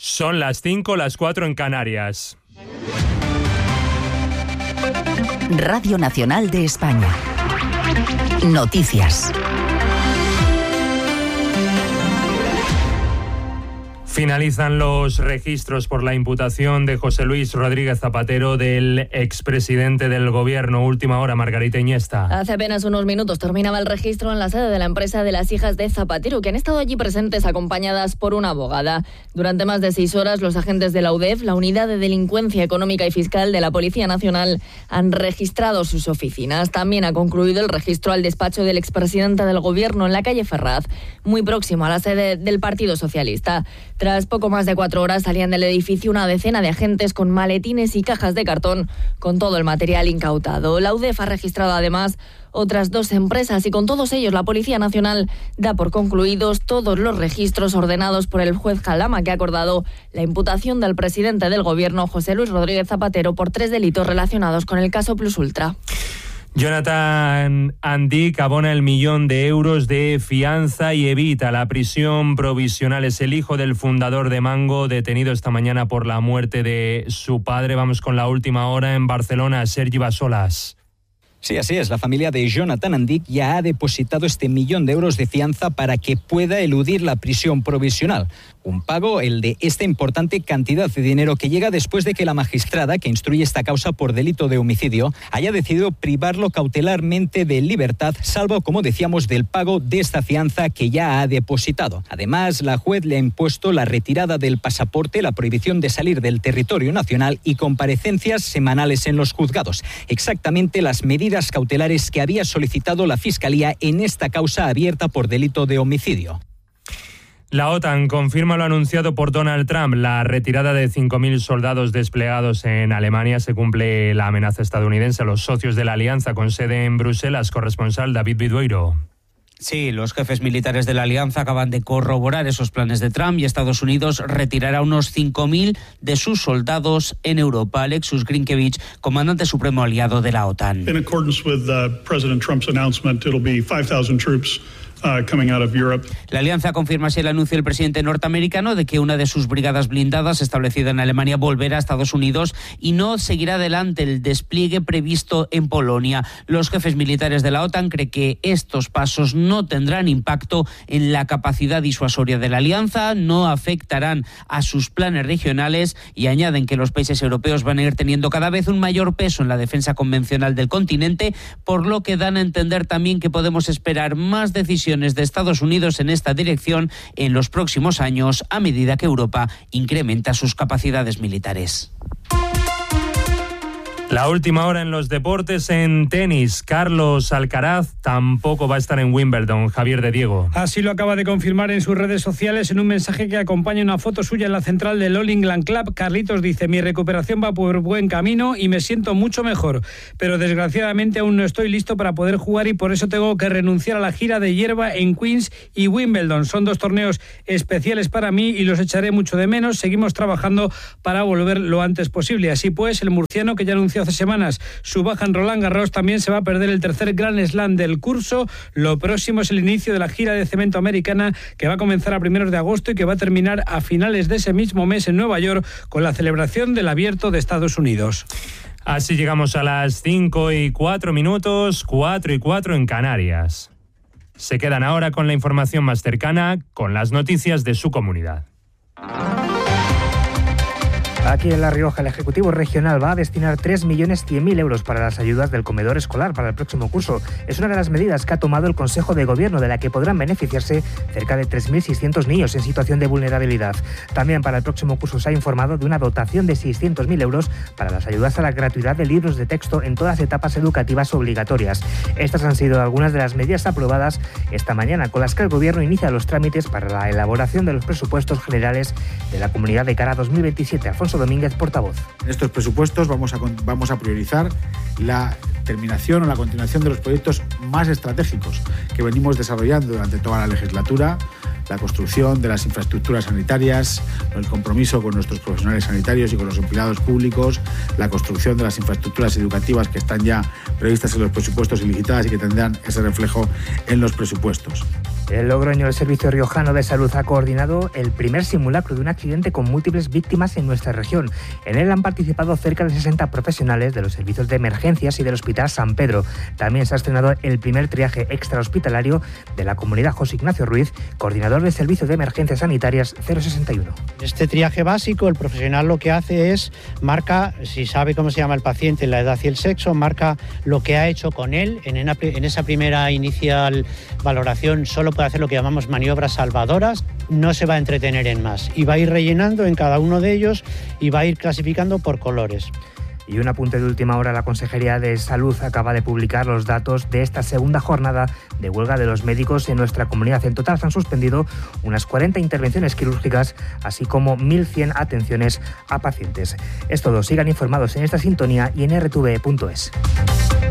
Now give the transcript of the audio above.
Son las 5, las 4 en Canarias. Radio Nacional de España. Noticias. Finalizan los registros por la imputación de José Luis Rodríguez Zapatero, del expresidente del Gobierno. Última hora, Margarita Iniesta. Hace apenas unos minutos terminaba el registro en la sede de la empresa de las hijas de Zapatero, que han estado allí presentes acompañadas por una abogada. Durante más de 6 horas, los agentes de la UDEF, la Unidad de Delincuencia Económica y Fiscal de la Policía Nacional, han registrado sus oficinas. También ha concluido el registro al despacho del expresidente del Gobierno en la calle Ferraz, muy próximo a la sede del Partido Socialista. Tras poco más de 4 horas salían del edificio una decena de agentes con maletines y cajas de cartón con todo el material incautado. La UDEF ha registrado además otras 2 empresas y con todos ellos la Policía Nacional da por concluidos todos los registros ordenados por el juez Jalama, que ha acordado la imputación del presidente del Gobierno, José Luis Rodríguez Zapatero, por 3 delitos relacionados con el caso Plus Ultra. Jonathan Andic abona el 1.000.000 de euros de fianza y evita la prisión provisional. Es el hijo del fundador de Mango, detenido esta mañana por la muerte de su padre. Vamos con la última hora en Barcelona. Sergi Basolas. Sí, así es. La familia de Jonathan Andic ya ha depositado este 1.000.000 de euros de fianza para que pueda eludir la prisión provisional. Un pago, el de esta importante cantidad de dinero, que llega después de que la magistrada que instruye esta causa por delito de homicidio haya decidido privarlo cautelarmente de libertad, salvo, como decíamos, del pago de esta fianza que ya ha depositado. Además, la juez le ha impuesto la retirada del pasaporte, la prohibición de salir del territorio nacional y comparecencias semanales en los juzgados. Exactamente las medidas cautelares que había solicitado la Fiscalía en esta causa abierta por delito de homicidio. La OTAN confirma lo anunciado por Donald Trump, la retirada de 5.000 soldados desplegados en Alemania. Se cumple la amenaza estadounidense a los socios de la alianza con sede en Bruselas. Corresponsal David Vidueiro. Sí, los jefes militares de la alianza acaban de corroborar esos planes de Trump y Estados Unidos retirará unos 5.000 de sus soldados en Europa. Alexus Grinkevich, comandante supremo aliado de la OTAN. In accordance with President Trump's announcement, it'll be 5,000 troops coming out of Europe. La alianza confirma así el anuncio del presidente norteamericano de que una de sus brigadas blindadas establecida en Alemania volverá a Estados Unidos y no seguirá adelante el despliegue previsto en Polonia. Los jefes militares de la OTAN creen que estos pasos no tendrán impacto en la capacidad disuasoria de la alianza, no afectarán a sus planes regionales y añaden que los países europeos van a ir teniendo cada vez un mayor peso en la defensa convencional del continente, por lo que dan a entender también que podemos esperar más decisiones de Estados Unidos en esta dirección en los próximos años a medida que Europa incrementa sus capacidades militares. La última hora en los deportes. En tenis, Carlos Alcaraz tampoco va a estar en Wimbledon. Javier de Diego. Así lo acaba de confirmar en sus redes sociales en un mensaje que acompaña una foto suya en la central del All England Club. Carlitos dice: mi recuperación va por buen camino y me siento mucho mejor, pero desgraciadamente aún no estoy listo para poder jugar y por eso tengo que renunciar a la gira de hierba en Queens y Wimbledon. Son 2 torneos especiales para mí y los echaré mucho de menos. Seguimos trabajando para volver lo antes posible. Así pues, el murciano, que ya anunció hace semanas su baja en Roland Garros, también se va a perder el tercer Grand Slam del curso. Lo próximo es el inicio de la gira de cemento americana, que va a comenzar a primeros de agosto y que va a terminar a finales de ese mismo mes en Nueva York con la celebración del Abierto de Estados Unidos. Así llegamos a las 5:04, 4:04 en Canarias. Se quedan ahora con la información más cercana, con las noticias de su comunidad. Aquí en La Rioja, el Ejecutivo Regional va a destinar 3.100.000 euros para las ayudas del comedor escolar para el próximo curso. Es una de las medidas que ha tomado el Consejo de Gobierno, de la que podrán beneficiarse cerca de 3.600 niños en situación de vulnerabilidad. También para el próximo curso se ha informado de una dotación de 600.000 euros para las ayudas a la gratuidad de libros de texto en todas las etapas educativas obligatorias. Estas han sido algunas de las medidas aprobadas esta mañana, con las que el Gobierno inicia los trámites para la elaboración de los presupuestos generales de la comunidad de cara a 2027. Alfonso Domínguez, portavoz. En estos presupuestos vamos a priorizar la terminación o la continuación de los proyectos más estratégicos que venimos desarrollando durante toda la legislatura: la construcción de las infraestructuras sanitarias, el compromiso con nuestros profesionales sanitarios y con los empleados públicos, la construcción de las infraestructuras educativas que están ya previstas en los presupuestos y licitadas y que tendrán ese reflejo en los presupuestos. El Logroño, el Servicio Riojano de Salud, ha coordinado el primer simulacro de un accidente con múltiples víctimas en nuestra región. En él han participado cerca de 60 profesionales de los servicios de emergencias y del Hospital San Pedro. También se ha estrenado el primer triaje extrahospitalario de la comunidad. José Ignacio Ruiz, coordinador del Servicio de Emergencias Sanitarias 061. Este triaje básico, el profesional lo que hace es marca, si sabe cómo se llama el paciente, la edad y el sexo, marca lo que ha hecho con él. En esa primera inicial valoración solo puede hacer lo que llamamos maniobras salvadoras, no se va a entretener en más y va a ir rellenando en cada uno de ellos y va a ir clasificando por colores. Y un apunte de última hora: la Consejería de Salud acaba de publicar los datos de esta segunda jornada de huelga de los médicos en nuestra comunidad. En total se han suspendido unas 40 intervenciones quirúrgicas, así como 1.100 atenciones a pacientes. Es todo, sigan informados en esta sintonía y en rtve.es.